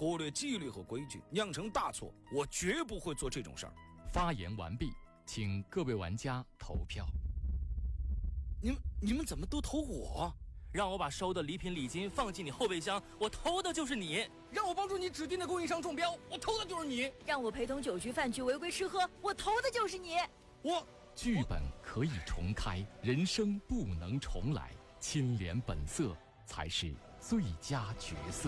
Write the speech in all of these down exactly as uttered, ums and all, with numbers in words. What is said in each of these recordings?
忽略纪律和规矩，酿成大错。我绝不会做这种事儿。 发言完毕，请各位玩家投票。 你们你们怎么都投我？ 让我把收的礼品礼金放进你后备箱，我投的就是你； 让我帮助你指定的供应商中标，我投的就是你； 让我陪同酒局饭局违规吃喝，我投的就是你。 我剧本可以重开，人生不能重来，清廉本色才是最佳角色。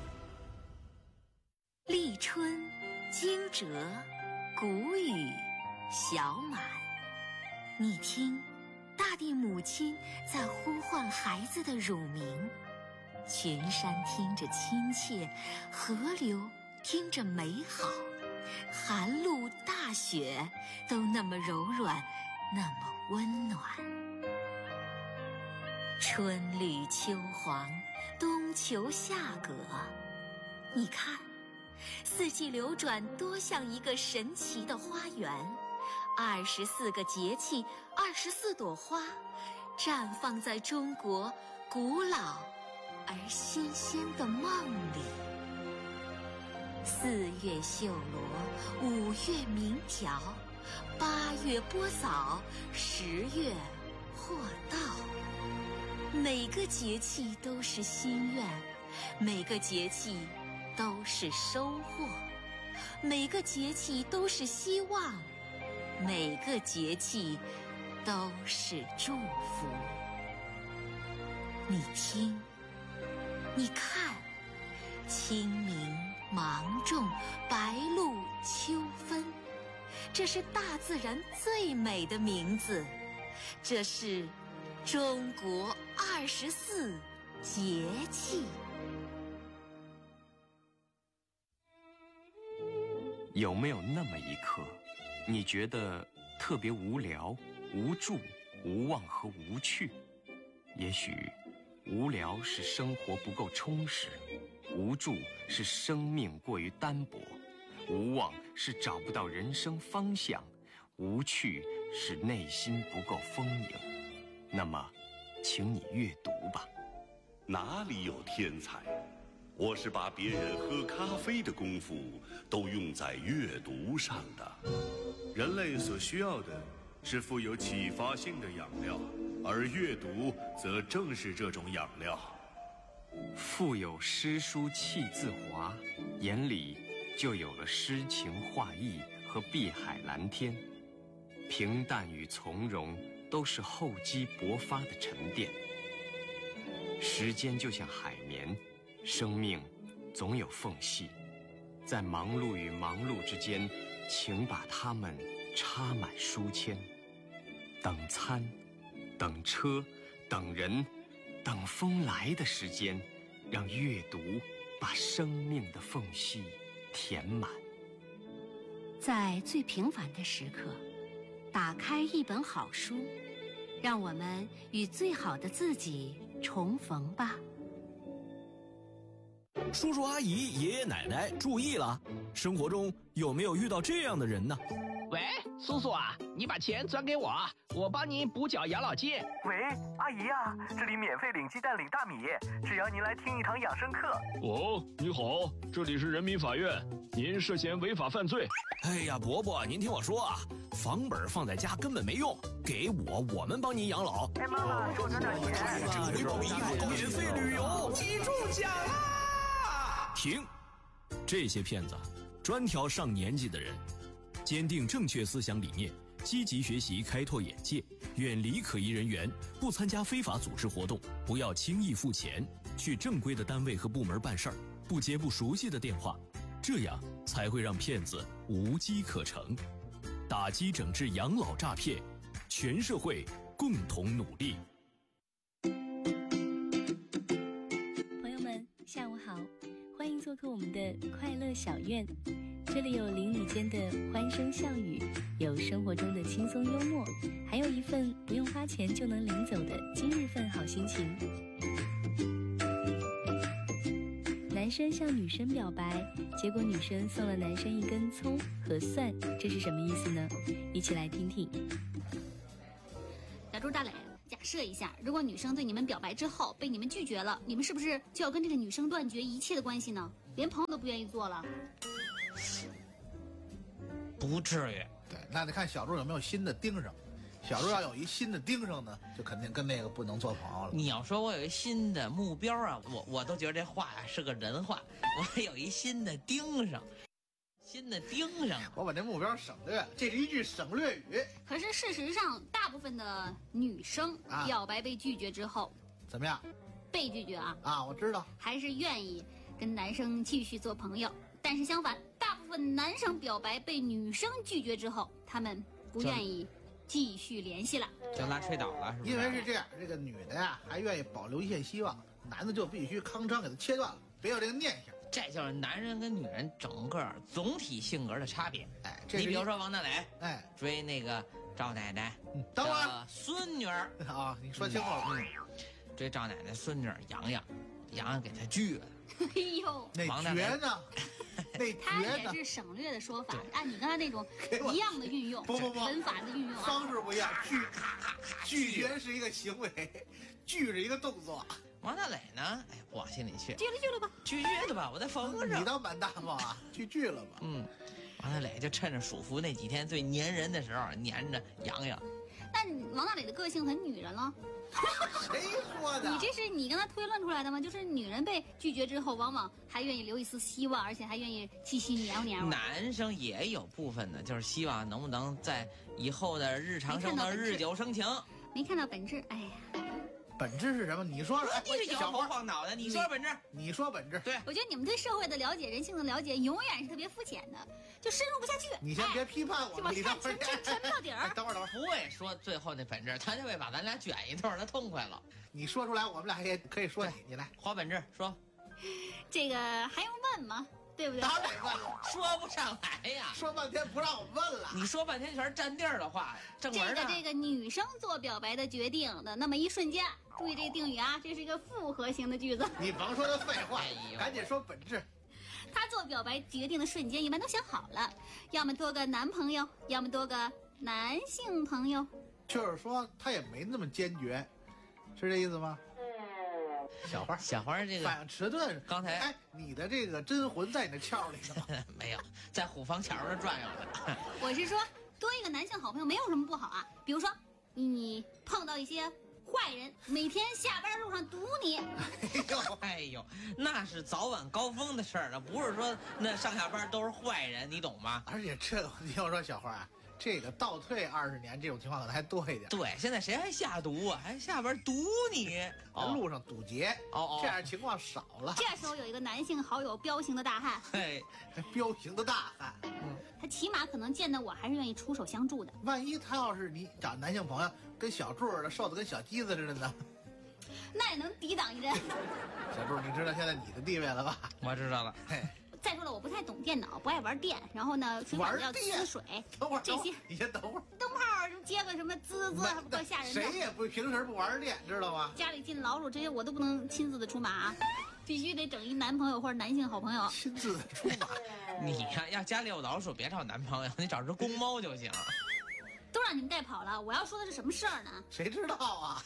立春，惊蛰，谷雨，小满。你听，大地母亲在呼唤孩子的乳名，群山听着亲切，河流听着美好，寒露大雪都那么柔软，那么温暖。春绿秋黄，冬秋夏葛，你看，四季流转多像一个神奇的花园，二十四个节气，二十四朵花，绽放在中国古老而新鲜的梦里。四月绣罗，五月鸣条，八月播枣，十月获稻。每个节气都是心愿，每个节气都是收获，每个节气都是希望，每个节气都是祝福。你听，你看，清明、芒种、白露、秋分，这是大自然最美的名字，这是中国二十四节气。 有没有那么一刻，你觉得特别无聊、无助、无望和无趣？也许无聊是生活不够充实，无助是生命过于单薄，无望是找不到人生方向，无趣是内心不够丰盈。那么请你阅读吧。 哪里有天才？我是把别人喝咖啡的功夫都用在阅读上的。 人类所需要的是富有启发性的养料，而阅读则正是这种养料。 腹有诗书气自华，眼里就有了诗情画意和碧海蓝天。平淡与从容都是厚积薄发的沉淀。时间就像海绵，生命总有缝隙，在忙碌与忙碌之间，请把它们插满书签。等餐，等车，等人，等风来的时间，让阅读把生命的缝隙填满。 在最平凡的时刻，打开一本好书，让我们与最好的自己重逢吧。 叔叔阿姨、爷爷奶奶注意了，生活中有没有遇到这样的人呢？ 喂，叔叔啊，你把钱转给我，我帮您补缴养老金。 喂，阿姨啊，这里免费领鸡蛋、领大米，只要您来听一堂养生课。 哦，你好，这里是人民法院，您涉嫌违法犯罪。 哎呀，伯伯，您听我说啊，房本放在家根本没用，给我，我们帮您养老。 哎，妈妈，给我转点钱。 这个回报一个免费旅游， 你中奖啦！ 停，这些骗子专挑上年纪的人。坚定正确思想理念，积极学习开拓眼界，远离可疑人员，不参加非法组织活动，不要轻易付钱，去正规的单位和部门办事儿，不接不熟悉的电话，这样才会让骗子无机可乘。打击整治养老诈骗，全社会共同努力。 朋友们，下午好，欢迎做客我们的快乐小院。这里有邻里间的欢声笑语，有生活中的轻松幽默，还有一份不用花钱就能领走的今日份好心情。男生向女生表白，结果女生送了男生一根葱和蒜，这是什么意思呢？一起来听听。 小猪大磊，假设一下，如果女生对你们表白之后被你们拒绝了，你们是不是就要跟这个女生断绝一切的关系呢？连朋友都不愿意做了？ 不至于。 对，那得看小柱有没有新的盯上。小柱要有一新的盯上呢，就肯定跟那个不能做朋友了。 你要说我有一新的目标啊，我我都觉得这话呀是个人话。我有一新的盯上，新的盯上， 我把这目标省略了，这是一句省略语。 可是事实上，大部分的女生表白被拒绝之后， 啊、怎么样？ 被拒绝啊啊，我知道， 还是愿意跟男生继续做朋友。但是相反，大部分男生表白被女生拒绝之后，他们不愿意继续联系了， 就拉吹倒了，是不是？ 因为是这样，这个女的呀还愿意保留一线希望，男的就必须康昌给他切断了，别有这个念想。 这就是男人跟女人整个总体性格的差别。 哎， 你比如说王大雷， 哎， 追那个赵奶奶， 嗯、等会儿孙女儿啊，你说清楚了， 嗯，追赵奶奶孙女儿洋洋，洋洋给他拒了。 哎呦， 那绝呢？那他也是省略的说法，按你刚才那种一样的运用， 不不不， 文法的运用、啊、 方式不一样。拒拒绝是一个行为，拒是一个动作。 王大磊呢？哎，往心里去， 拒了拒了吧， 拒绝了吧，我在风上。 你倒满大方啊，拒拒了吧。 嗯，王大磊就趁着暑伏那几天最粘人的时候，粘着洋洋。 但王大磊的个性很女人了。 谁说的？ 你这是你刚才推论出来的吗？就是女人被拒绝之后，往往还愿意留一丝希望，而且还愿意细细黏黏。 男生也有部分的，就是希望能不能在以后的日常生活日久生情。 没看到本质，哎呀。 本质是什么？你说说。 你是摇头晃脑的，你说本质。 你说本质。 对， 我觉得你们对社会的了解、人性的了解，永远是特别肤浅的，就深入不下去。 你先别批判我， 你看沉沉沉不到底儿。 等会儿，等会儿， 不会说最后那本质，他就会把咱俩卷一通，他痛快了。 你说出来，我们俩也可以说你，你来花本质说。 这个还用问吗？对不对？ 当然得问了， 说不上来呀， 说半天不让我问了。 你说半天全是占地儿的话，正文这个这个女生做表白的决定的那么一瞬间，注意这个定语啊，这是一个复合型的句子。 你甭说那废话，哎、赶紧说本质。 她做表白决定的瞬间，一般都想好了，要么多个男朋友，要么多个男性朋友。 就是说，她也没那么坚决，是这意思吗？小花， 小花这个反应迟钝。 刚才哎，你的这个真魂在你的窍里呢？ 没有，在虎坊桥上转悠的。 我是说，多一个男性好朋友没有什么不好啊。比如说，你碰到一些坏人，每天下班路上堵你。 哎呦，哎呦，那是早晚高峰的事儿了，不是说那上下班都是坏人，你懂吗？ 而且这，你听我说，小花啊。这个倒退二十年，这种情况可能还多一点。 对，现在谁还下毒啊？还下边堵你， 哦、路上堵截， 哦哦， 这样情况少了。 这时候有一个男性好友彪形的大汉， 嘿， 彪形的大汉， 嗯，他起码可能见到我还是愿意出手相助的。 万一他要是你找男性朋友，跟小柱似的，瘦的跟小鸡子似的呢？ 那也能抵挡一阵。 小柱，你知道现在你的地位了吧？ 我知道了。 嘿。 再说了，我不太懂电脑，不爱玩电，然后呢，水管要呲水， 等会儿这些你先等会儿。 灯泡就接个什么滋滋，够吓人的。 谁也不平时不玩电，知道吗？ 家里进老鼠这些我都不能亲自的出马、啊，必须得整一男朋友或者男性好朋友。 亲自的出马， 你呀，要家里有老鼠，别找男朋友，你找只公猫就行。 都让你们带跑了，我要说的是什么事儿呢？ 谁知道啊？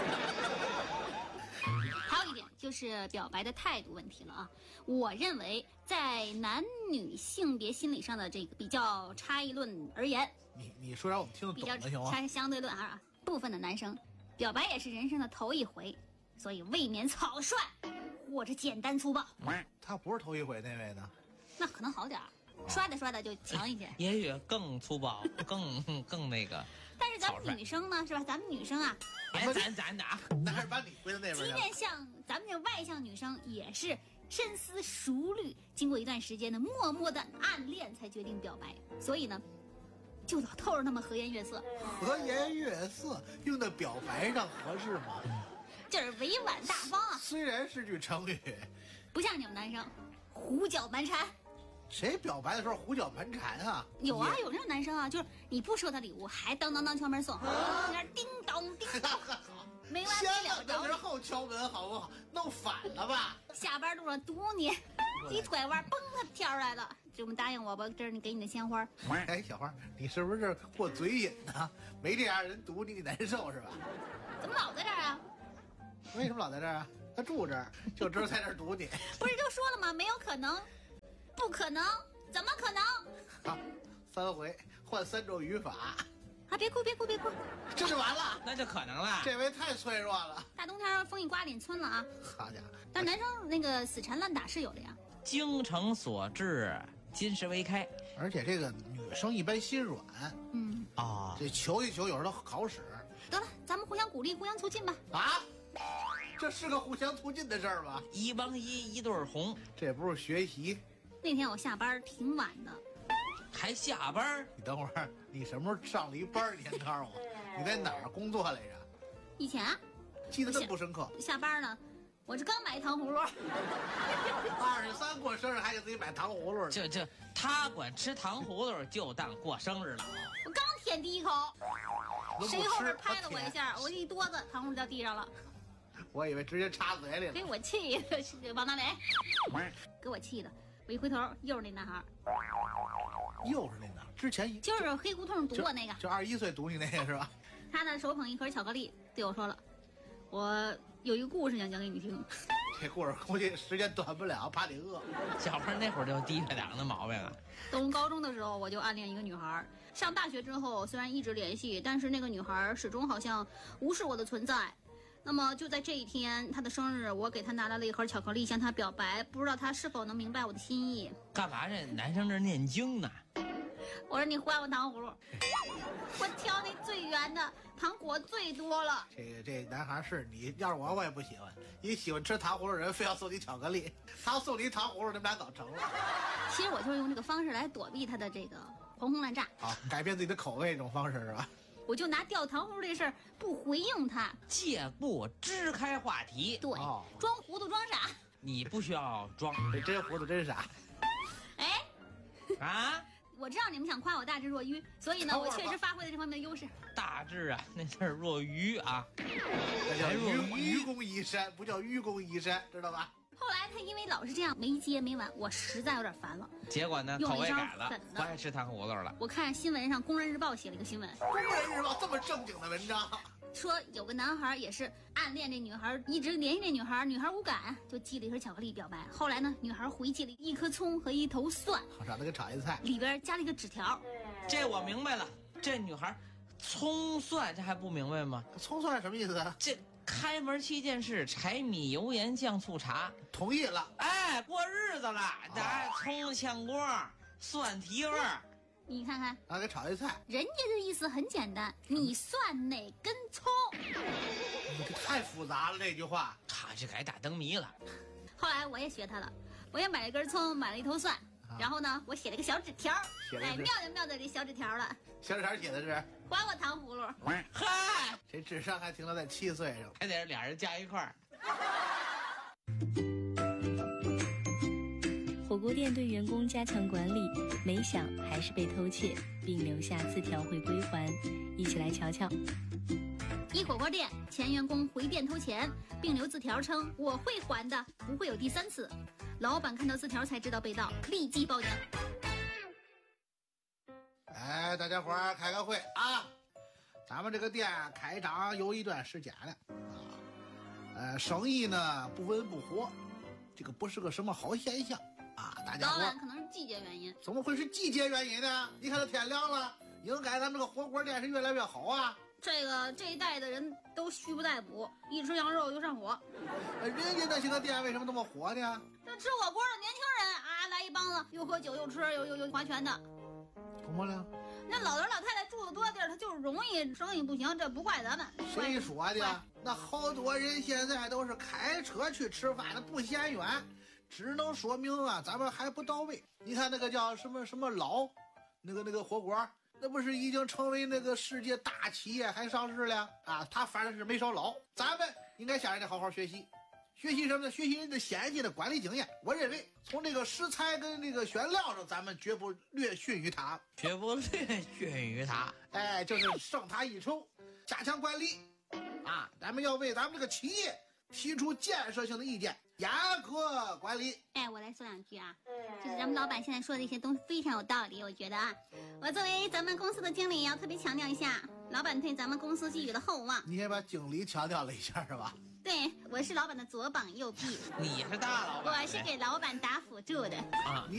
还有一点就是表白的态度问题了啊！我认为在男女性别心理上的这个比较差异论而言， 你你说让我们听得懂的行吗？ 差相对论啊，部分的男生表白也是人生的头一回，所以未免草率或者简单粗暴。 他不是头一回那位呢， 那可能好点儿，刷的刷的就强一些， 也许更粗暴，更更那个。 但是咱们女生呢，是吧？咱们女生啊， 哎，咱咱的啊， 哪是把你归到那边去？ 即便像咱们这外向女生，也是深思熟虑，经过一段时间的默默的暗恋，才决定表白。所以呢，就老透着那么和颜悦色。 和颜悦色用在表白上合适吗？ 就是委婉大方啊。 虽然是句成语， 不像你们男生胡搅蛮缠。 谁表白的时候胡搅蛮缠啊？ 有啊，有那种男生啊，就是你不收他礼物，还当当当敲门送，那边叮咚叮咚，没完没了。 先是后敲门好不好？弄反了吧？ 下班路上堵你，一拐弯，嘣，他跳出来了。这么答应我吧，这是你给你的鲜花。 哎，小花，你是不是过嘴瘾呢？没这样人堵你，你难受是吧？ 怎么老在这儿啊？ 为什么老在这儿啊？他住这儿，就知道在这儿堵你。 不是就说了吗？没有可能，不可能，怎么可能？ 好，三回换三种语法。 啊！别哭，别哭，别哭， 这就完了。 那就可能了。 这回太脆弱了。 大冬天风一刮脸村了啊！ 好家伙！ 但男生那个死缠烂打是有的呀。 精诚所至，金石为开。 而且这个女生一般心软。 嗯。 啊。 这求一求，有时候都好使。 得了，咱们互相鼓励，互相促进吧。 啊？这是个互相促进的事儿吗？ 一帮一，一对红。 这不是学习。 那天我下班挺晚的。 还下班？ 你等会儿，你什么时候上了一班？你先告诉我，你在哪儿工作来着？ 以前啊， 记得这么不深刻。 下班呢，我这刚买一糖葫芦。 二十三过生日还给自己买糖葫芦， 这这他管吃糖葫芦就当过生日了。 我刚舔第一口，谁后边拍了我一下，我一哆子糖葫芦掉地上了。 我以为直接插嘴里了。 给我气的，王大雷，给我气的。我一回头，又是那男孩， 又是那男孩，之前就是黑胡同堵我那个， 就二十一岁堵你那个是吧？ 他呢手捧一盒巧克力，对我说了：“我有一个故事想讲给你听。” 这故事估计时间短不了，怕你饿。 小孩那会儿就低血糖的毛病了。 等高中的时候，我就暗恋一个女孩。上大学之后，虽然一直联系，但是那个女孩始终好像无视我的存在。那么就在这一天，他的生日，我给他拿来了一盒巧克力，向他表白，不知道他是否能明白我的心意。 干嘛这男生这念经呢？ 我说你还我糖葫芦，我挑那最圆的，糖果最多了。 这个这男孩是你，要是我我也不喜欢。你喜欢吃糖葫芦人，非要送你巧克力，他要送你糖葫芦，你们俩早成了。 其实我就是用这个方式来躲避他的这个狂轰滥炸。 好，改变自己的口味这种方式是吧？ 我就拿掉糖葫芦这事儿不回应他， 借故支开话题。 对，哦、装糊涂装傻。 你不需要装， 这真糊涂真傻。 哎， 啊！ 我知道你们想夸我大智若愚，所以呢，我确实发挥了这方面的优势。 大智啊，那是若愚啊， 那叫愚愚公移山，不叫愚公移山，知道吧？ 后来他因为老是这样没接没完，我实在有点烦了。 结果呢，口味改了，不爱吃糖葫芦了。 我看新闻上《工人日报》写了一个新闻，《 工人日报》这么正经的文章， 说有个男孩也是暗恋这女孩，一直联系这女孩，女孩无感，就寄了一盒巧克力表白。后来呢，女孩回寄了一颗葱和一头蒜， 好让他给炒一菜， 里边加了一个纸条。 这我明白了，这女孩葱蒜这还不明白吗？ 葱蒜是什么意思啊？ 这。开门七件事：柴米油盐酱醋茶。 同意了。 哎，过日子了，咱葱炝锅，蒜提味儿。 你看看， 啊，给炒一菜。 人家的意思很简单，你蒜哪根葱？ 这太复杂了，这句话。 他这改打灯谜了。 后来我也学他了，我也买了一根葱，买了一头蒜，啊、然后呢，我写了个小纸条。哎，妙就妙在这小纸条了。 小纸条写的是还我糖葫芦。 嗨， 这智商还停留在七岁上， 还得是俩人加一块儿。 火锅店对员工加强管理，没想还是被偷窃，并留下字条会归还。一起来瞧瞧。 一火锅店前员工回店偷钱，并留字条称我会还的，不会有第三次。老板看到字条才知道被盗，立即报警。 哎，大家伙儿开个会啊！咱们这个店开张有一段时间了啊，呃，生意呢不温不火，这个不是个什么好现象啊！大家伙当然可能是季节原因。 怎么会是季节原因呢？你看这天凉了，应该咱们这个火锅店是越来越好啊！ 这个这一代的人都蓄不待捕，一吃羊肉就上火。 人家那些个店为什么这么火呢？ 这吃火锅的年轻人啊，来一帮子又喝酒又吃又又又划拳的。 怎么了？ 那老头老太太住的多地儿，他就是容易生意不行，这不怪咱们。 谁说的？那好多人现在都是开车去吃饭的，不嫌远，只能说明啊，咱们还不到位。你看那个叫什么什么老，那个那个火锅，那不是已经成为那个世界大企业还上市了啊？他反正是没少老，咱们应该向人家好好学习。学习什么呢？学习人的先进的管理经验。我认为从这个食材跟这个选料上，咱们绝不略逊于他， 绝不略逊于他。 哎，就是胜他一筹，加强管理啊！咱们要为咱们这个企业提出建设性的意见，严格管理。 哎，我来说两句啊，就是咱们老板现在说的一些东西非常有道理，我觉得啊，我作为咱们公司的经理，要特别强调一下，老板对咱们公司寄予的厚望。 你先把经理强调了一下是吧？ 对，我是老板的左膀右臂。 你是大老板， 我是给老板打辅助的。 啊。